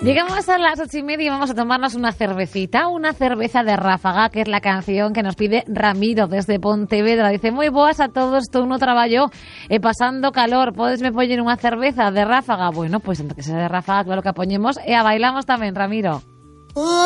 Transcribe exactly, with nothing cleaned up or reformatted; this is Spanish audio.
Llegamos a las ocho y media y vamos a tomarnos una cervecita, una cerveza de Ráfaga, que es la canción que nos pide Ramiro desde Pontevedra. Dice, muy boas a todos, tú no traballo eh, pasando calor, podes me poñer unha cerveza de Ráfaga? Bueno, pues entre que sea de Ráfaga, claro que a poñemos e a bailamos tamén, Ramiro.